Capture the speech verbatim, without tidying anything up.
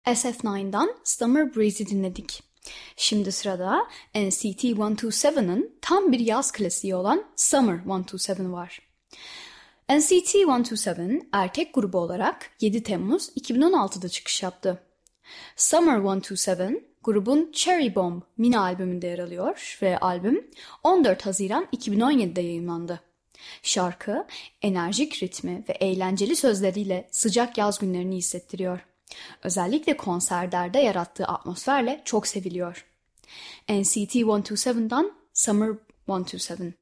S F dokuuzdan Summer Breeze'i dinledik. Şimdi sırada N C T yüz yirmi yedi'nin tam bir yaz klasiği olan Summer yüz yirmi yedi var. N C T yüz yirmi yedi erkek grubu olarak yedi Temmuz iki bin on altı'da çıkış yaptı. Summer yüz yirmi yedi grubun Cherry Bomb mini albümünde yer alıyor ve albüm on dört Haziran iki bin on yedi'de yayınlandı. Şarkı enerjik ritmi ve eğlenceli sözleriyle sıcak yaz günlerini hissettiriyor. Özellikle konserlerde yarattığı atmosferle çok seviliyor. N C T yüz yirmi yedi'dan Summer yüz yirmi yedi.